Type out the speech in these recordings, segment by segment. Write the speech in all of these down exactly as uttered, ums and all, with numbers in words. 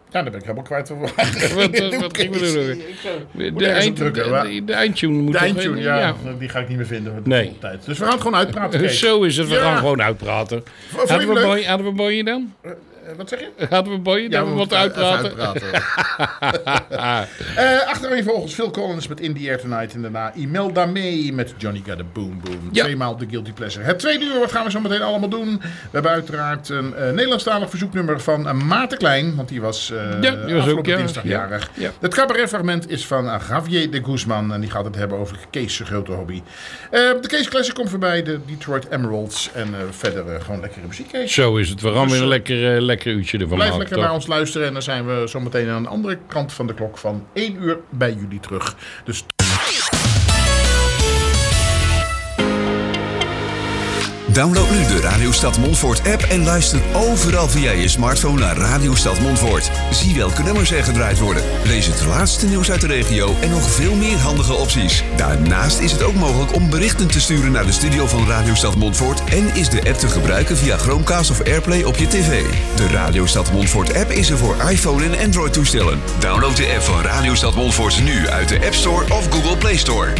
Ja, dan ben ik helemaal kwijt. Wat, wat, wat ik bedoel de, de, eind, drukken, de, de eindtune moet De eindtune, even, ja, ja. Die ga ik niet meer vinden. Nee. Tijd. Dus we gaan het gewoon uitpraten. Kees. Zo is het, we ja. gaan gewoon uitpraten. V- hadden, we boy, hadden we boeien dan? Uh, wat zeg je? Hadden we boeien? Ja, we, we wat uitpraten? uh, achterin volgens Phil Collins met In The Air Tonight. En daarna Imelda May met Johnny Got A Boom Boom. Ja. Tweemaal de Guilty Pleasure. Het tweede uur, wat gaan we zo meteen allemaal doen? We hebben uiteraard een uh, Nederlandstalig verzoeknummer van uh, Maarten Klein. Want die was, uh, ja, die was ook dinsdag jarig. Ja. Ja. Het cabaretfragment is van uh, Javier de Guzman. En die gaat het hebben over Kees' zijn grote hobby. Uh, de Kees Classic komt voorbij. De Detroit Emeralds. En uh, verder uh, gewoon lekkere muziek, Kees. Zo is het. We gaan dus, weer een lekker, uh, lekker uurtje ervan Blijf maken, lekker toch? naar ons luisteren. En dan zijn we zo meteen aan de andere kant van de klok van één uur bij jullie terug. Dus... Download nu de Radio Stad Montfort app en luister overal via je smartphone naar Radio Stad Montfort. Zie welke nummers er gedraaid worden. Lees het laatste nieuws uit de regio en nog veel meer handige opties. Daarnaast is het ook mogelijk om berichten te sturen naar de studio van Radio Stad Montfort en is de app te gebruiken via Chromecast of Airplay op je tv. De Radio Stad Montfort app is er voor iPhone en Android toestellen. Download de app van Radio Stad Montfort nu uit de App Store of Google Play Store.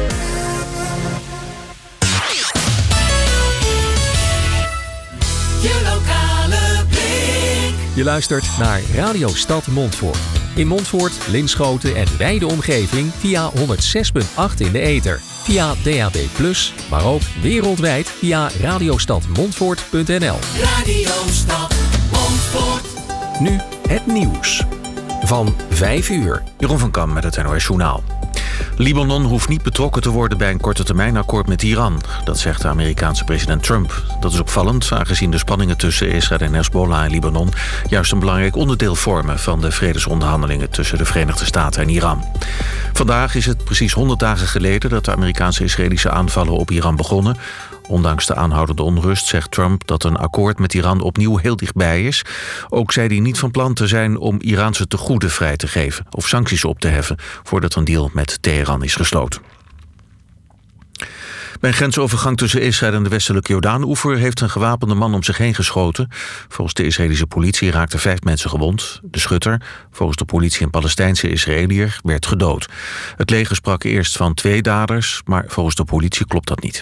Je lokale Blik. Je luistert naar Radio Stad Montfort. In Montfort, Linschoten en wijde omgeving via honderd zes komma acht in de ether. Via D A B plus, maar ook wereldwijd via radiostadmontfort punt n l. Radio Stad Montfort. Nu het nieuws. Van vijf uur. Jeroen van Kam met het N O S Journaal. Libanon hoeft niet betrokken te worden bij een korte termijn akkoord met Iran. Dat zegt de Amerikaanse president Trump. Dat is opvallend, aangezien de spanningen tussen Israël en Hezbollah en Libanon juist een belangrijk onderdeel vormen van de vredesonderhandelingen tussen de Verenigde Staten en Iran. Vandaag is het precies honderd dagen geleden dat de Amerikaanse Israëlische aanvallen op Iran begonnen. Ondanks de aanhoudende onrust zegt Trump dat een akkoord met Iran opnieuw heel dichtbij is. Ook zei hij niet van plan te zijn om Iraanse tegoeden vrij te geven of sancties op te heffen voordat een deal met Teheran is gesloten. Bij een grensovergang tussen Israël en de westelijke Jordaan-oever heeft een gewapende man om zich heen geschoten. Volgens de Israëlische politie raakten vijf mensen gewond. De schutter, volgens de politie een Palestijnse Israëliër, werd gedood. Het leger sprak eerst van twee daders, maar volgens de politie klopt dat niet.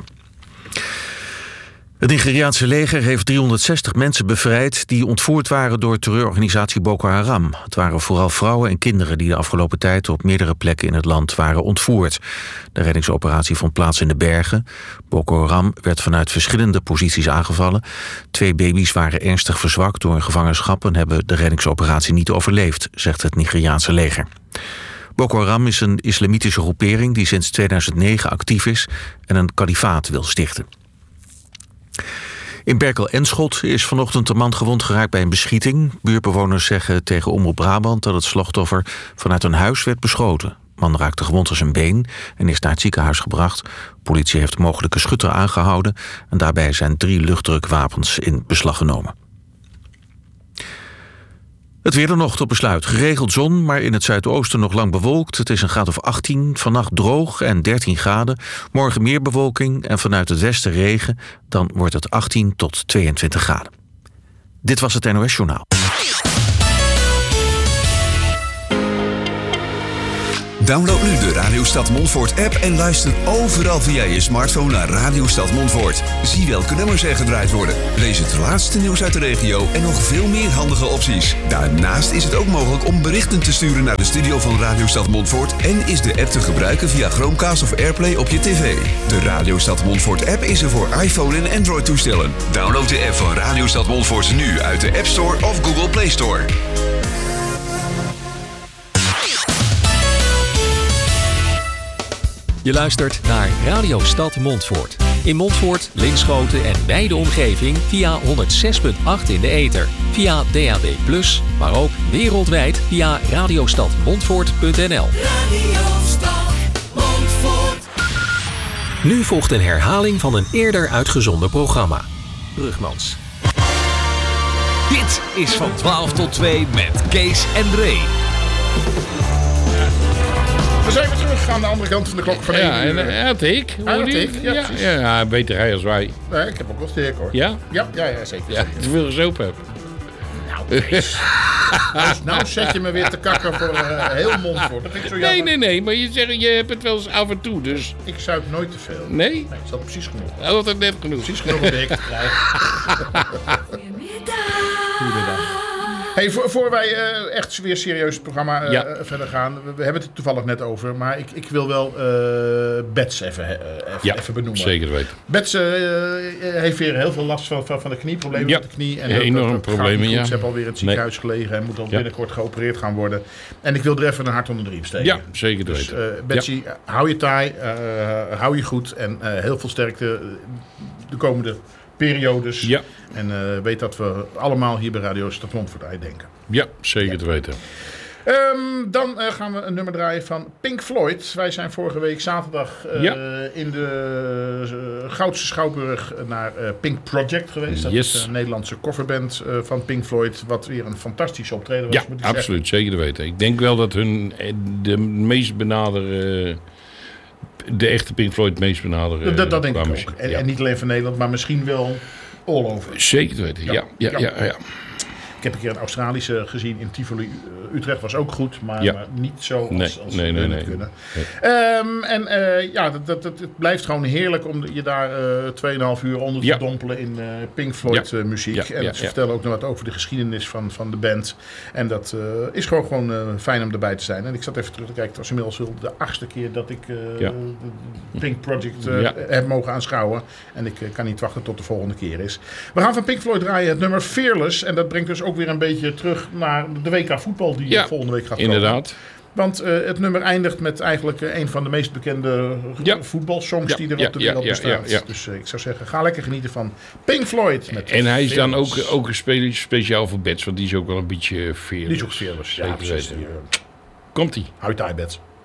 Het Nigeriaanse leger heeft driehonderdzestig mensen bevrijd die ontvoerd waren door terreurorganisatie Boko Haram. Het waren vooral vrouwen en kinderen die de afgelopen tijd op meerdere plekken in het land waren ontvoerd. De reddingsoperatie vond plaats in de bergen. Boko Haram werd vanuit verschillende posities aangevallen. Twee baby's waren ernstig verzwakt door hun gevangenschap en hebben de reddingsoperatie niet overleefd, zegt het Nigeriaanse leger. Boko Haram is een islamitische groepering die sinds tweeduizend negen actief is en een kalifaat wil stichten. In Berkel-Enschot is vanochtend een man gewond geraakt bij een beschieting. Buurtbewoners zeggen tegen Omroep Brabant dat het slachtoffer vanuit een huis werd beschoten. De man raakte gewond aan zijn been en is naar het ziekenhuis gebracht. De politie heeft de mogelijke schutter aangehouden en daarbij zijn drie luchtdrukwapens in beslag genomen. Het weer dan nog tot besluit. Geregeld zon, maar in het zuidoosten nog lang bewolkt. Het is een graad of achttien, vannacht droog en dertien graden. Morgen meer bewolking en vanuit het westen regen. Dan wordt het achttien tot tweeëntwintig graden. Dit was het N O S Journaal. Download nu de Radio Stad Montfort app en luister overal via je smartphone naar Radio Stad Montfort. Zie welke nummers er gedraaid worden. Lees het laatste nieuws uit de regio en nog veel meer handige opties. Daarnaast is het ook mogelijk om berichten te sturen naar de studio van Radio Stad Montfort en is de app te gebruiken via Chromecast of Airplay op je tv. De Radio Stad Montfort app is er voor iPhone en Android toestellen. Download de app van Radio Stad Montfort nu uit de App Store of Google Play Store. Je luistert naar Radio Stad Montfort. In Montfort, Linschoten en wijde omgeving via honderd zes komma acht in de ether. Via D A B plus, maar ook wereldwijd via radiostadmontfort punt n l. Radio Stad Montfort. Nu volgt een herhaling van een eerder uitgezonden programma. Brugmans. Dit is van twaalf tot twee met Kees en Ray. We zijn weer terug aan de andere kant van de klok van één ja, uur. En, ja, dat ik. Ja, dat ik. Ja, ja, ja, ja, beter hij als wij. Nee, ik heb ook wel sterk hoor. Ja? Ja, ja, ja zeker. Ja, te veel gezopen heb. Nou, Kees. nou, nou zet je me weer te kakken voor uh, heel Montfort. Dat vind ik zo jammer. Nee, nee, nee. Maar je zegt, je hebt het wel eens af en toe, dus... Ik zuip nooit te veel. Nee? Nee, het zat precies genoeg. Dat was het net genoeg. Precies genoeg om dik te krijgen. Goedemiddag. Hey, voor, voor wij uh, echt weer serieus het programma uh, ja. verder gaan. We, we hebben het er toevallig net over. Maar ik, ik wil wel uh, Bets even, uh, even, ja, even benoemen. Zeker weten. Bets uh, heeft weer heel veel last van, van, van de knie. Problemen ja. met de knie. En ja, dat, enorm dat, dat problemen, ja. Ze hebben alweer in het ziekenhuis nee. gelegen. En moet al ja. binnenkort geopereerd gaan worden. En ik wil er even een hart onder de riem steken. Ja, zeker dus, weten. Uh, Betsy, ja. hou je taai. Uh, hou je goed. En uh, heel veel sterkte de komende periodes. Ja. En uh, weet dat we allemaal hier bij Radio Stad Montfort aan denken. Ja, zeker ja. te weten. Um, dan uh, gaan we een nummer draaien van Pink Floyd. Wij zijn vorige week zaterdag uh, ja. in de uh, Goudse Schouwburg naar uh, Pink Project geweest. Dat yes. is een Nederlandse coverband uh, van Pink Floyd. Wat weer een fantastische optreden was. Ja, moet ik absoluut. zeggen. Zeker te weten. Ik denk wel dat hun de meest benaderde... De echte Pink Floyd meest benaderen. Dat, dat denk ik ook. En, ja. en niet alleen van Nederland, maar misschien wel all over. Zeker te weten, ja. Ja, ja, ja. ja, ja. Ik heb een keer een Australische gezien in Tivoli. Utrecht was ook goed, maar, ja. maar niet zo als, nee, als nee, we nee, nee. kunnen. Nee. Um, en uh, ja, dat, dat, dat, het blijft gewoon heerlijk om je daar uh, tweeënhalf uur onder te ja. dompelen in uh, Pink Floyd ja. uh, muziek. Ja, en ja, ze ja. vertellen ook nog wat over de geschiedenis van, van de band. En dat uh, is gewoon, gewoon uh, fijn om erbij te zijn. En ik zat even terug te kijken. Het was inmiddels de achtste keer dat ik uh, ja. de Pink Project uh, ja. heb mogen aanschouwen. En ik uh, kan niet wachten tot de volgende keer is. We gaan van Pink Floyd draaien het nummer Fearless. En dat brengt dus ook weer een beetje terug naar de W K voetbal die ja, volgende week gaat komen. Inderdaad. Want uh, het nummer eindigt met eigenlijk uh, een van de meest bekende ja. voetbalsongs ja, die er ja, op de wereld ja, bestaat. Ja, ja, ja. Dus uh, ik zou zeggen, ga lekker genieten van Pink Floyd. Met en hij is dan ook, ook spe- speciaal voor Bets, want die is ook wel een beetje fearless. Die is ook fearless, ja, precies. Komt-ie. Hou je taai, Bets.